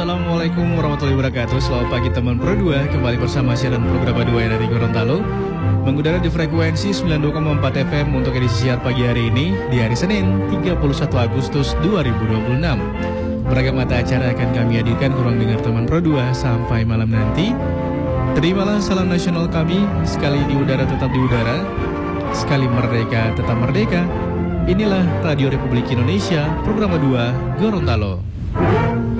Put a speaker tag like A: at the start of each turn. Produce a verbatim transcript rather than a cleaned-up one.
A: Assalamualaikum warahmatullahi wabarakatuh. Selamat pagi teman Pro dua. Kembali bersama siaran program dua yang dari Gorontalo, mengudara di frekuensi sembilan puluh dua koma empat F M untuk edisi siar pagi hari ini di hari Senin tiga puluh satu Agustus dua ribu dua puluh enam. Beragam mata acara akan kami hadirkan ke ruang dengar teman Pro dua sampai malam nanti. Terimalah salam nasional kami, sekali di udara tetap di udara, sekali merdeka tetap merdeka. Inilah Radio Republik Indonesia, program dua Gorontalo.